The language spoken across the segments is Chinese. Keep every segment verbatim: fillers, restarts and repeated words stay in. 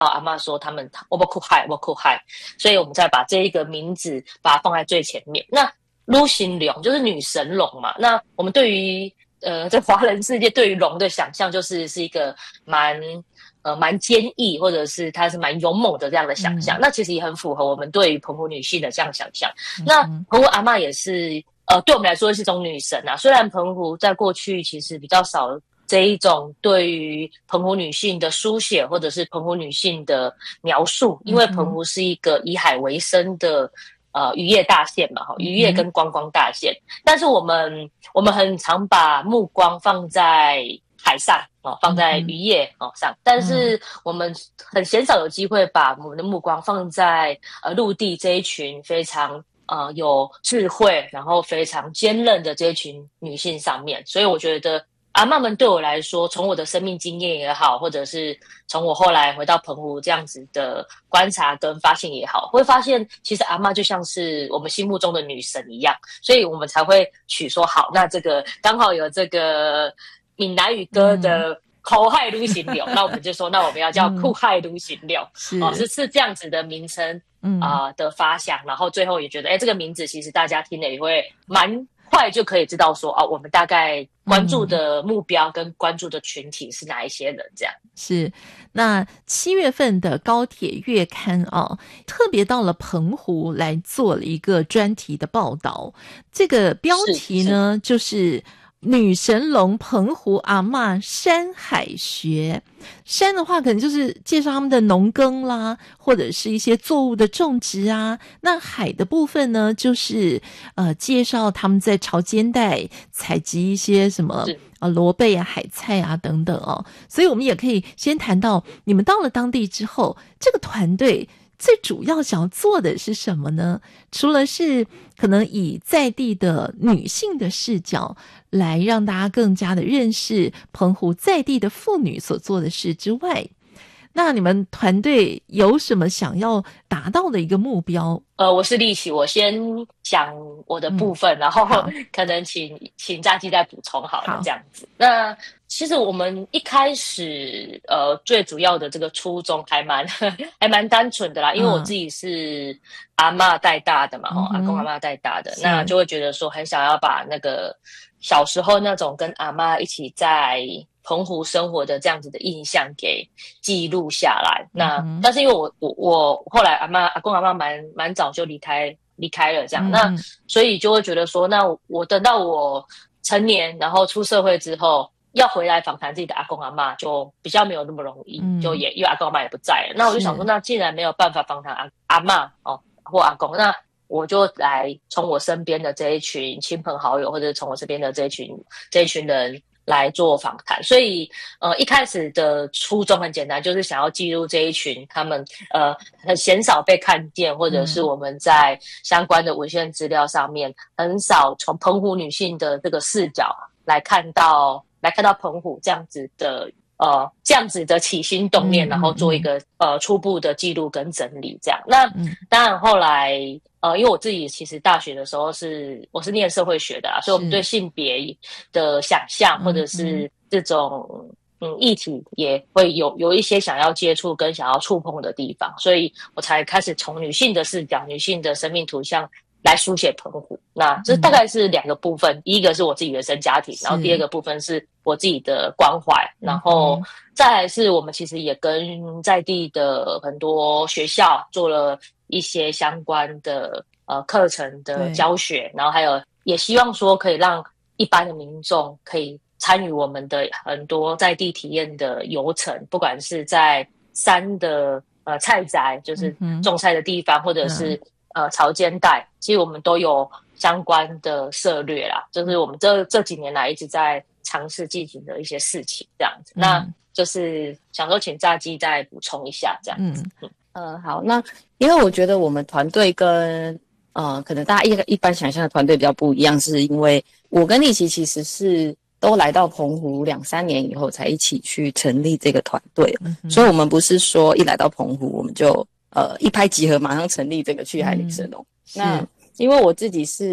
阿嬷说他们我不酷害我酷害，所以我们再把这一个名字把它放在最前面。那女神龙就是女神龙嘛，那我们对于呃在华人世界对于龙的想象就是是一个蛮呃蛮坚毅，或者是它是蛮勇猛的这样的想象、嗯、那其实也很符合我们对于澎湖女性的这样想象、嗯、那澎湖阿嬷也是呃对我们来说是一种女神啊，虽然澎湖在过去其实比较少这一种对于澎湖女性的书写或者是澎湖女性的描述，因为澎湖是一个以海为生的呃渔业大县嘛，渔业跟观光大县、嗯、但是我们我们很常把目光放在海上哦，放在渔业哦上，但是我们很鲜少有机会把我们的目光放在呃陆地这一群非常呃有智慧然后非常坚韧的这一群女性上面，所以我觉得阿嬷们对我来说，从我的生命经验也好，或者是从我后来回到澎湖这样子的观察跟发现也好，会发现其实阿嬷就像是我们心目中的女神一样，所以我们才会取说好，那这个刚好有这个闽南语歌的口海撸行柳、嗯、那我们就说那我们要叫酷海撸行柳、嗯哦、是是这样子的名称啊、呃、的发想，然后最后也觉得哎，这个名字其实大家听了也会蛮快就可以知道说哦，我们大概关注的目标跟关注的群体是哪一些人这样。 是，那七月份的高铁月刊啊，特别到了澎湖来做了一个专题的报道，这个标题呢就是女神龙澎湖阿嬷山海学。山的话可能就是介绍他们的农耕啦，或者是一些作物的种植啊，那海的部分呢就是呃介绍他们在潮间带采集一些什么呃螺贝啊海菜啊等等哦。所以我们也可以先谈到你们到了当地之后，这个团队最主要想要做的是什么呢？除了是可能以在地的女性的视角来让大家更加的认识澎湖在地的妇女所做的事之外，那你们团队有什么想要达到的一个目标？ 呃，我是立奇，我先讲我的部分、嗯、然后可能请请嘉基再补充好了，好这样子。那其实我们一开始呃最主要的这个初衷还蛮还蛮单纯的啦，因为我自己是阿嬷带大的嘛、嗯、阿公阿嬷带大的，那就会觉得说很想要把那个小时候那种跟阿嬷一起在澎湖生活的这样子的印象给记录下来。那、嗯、但是因为我我我后来阿嬷阿公阿嬷蛮蛮早就离开离开了这样、嗯、那所以就会觉得说那我等到我成年然后出社会之后要回来访谈自己的阿公阿嬷就比较没有那么容易、嗯、就也因为阿公阿嬷也不在了，那我就想说那既然没有办法访谈阿阿嬷哦或阿公，那我就来从我身边的这一群亲朋好友或者从我身边的这一群这一群人来做访谈。所以呃一开始的初衷很简单，就是想要记录这一群他们呃很鲜少被看见，或者是我们在相关的文献资料上面很少从澎湖女性的这个视角来看到来看到澎湖这样子的呃这样子的起心动念，然后做一个呃初步的记录跟整理这样。那当然后来呃，因为我自己其实大学的时候是我是念社会学的啦，所以我们对性别的想象或者是这种嗯议题也会有有一些想要接触跟想要触碰的地方，所以我才开始从女性的视角、女性的生命图像来书写澎湖。那这大概是两个部分，第一个是我自己原生家庭，然后第二个部分是我自己的关怀，然后再来是我们其实也跟在地的很多学校做了一些相关的呃课程的教学，然后还有也希望说可以让一般的民众可以参与我们的很多在地体验的游程，不管是在山的呃菜宅，就是种菜的地方，嗯、或者是、嗯、呃潮间带，其实我们都有相关的策略啦，就是我们这这几年来一直在尝试进行的一些事情，这样子。嗯、那就是想说请炸鸡再补充一下，这样子。嗯呃，好，那因为我觉得我们团队跟呃可能大家一一般想象的团队比较不一样，是因为我跟立奇其实是都来到澎湖两三年以后才一起去成立这个团队，嗯、所以我们不是说一来到澎湖我们就呃一拍即合马上成立这个去海女神龙。嗯、那因为我自己是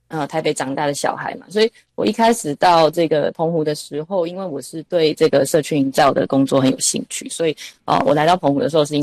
呃台北长大的小孩嘛，所以我一开始到这个澎湖的时候，因为我是对这个社区营造的工作很有兴趣，所以呃我来到澎湖的时候是因